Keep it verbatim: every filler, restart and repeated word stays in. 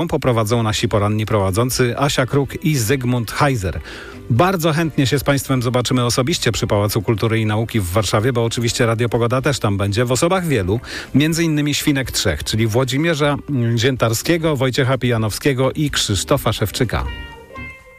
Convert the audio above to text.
poprowadzą nasi poranni prowadzący Asia Kruk i Zygmunt Heiser. Bardzo chętnie się z Państwem zobaczymy osobiście przy Pałacu Kultury i Nauki w Warszawie, bo oczywiście Radio Pogoda też tam będzie, w osobach wielu, między innymi Świnek Trzech, czyli Włodzimierza Ziętarskiego, Wojciecha Pijanowskiego i Krzysztofa Szewczyka.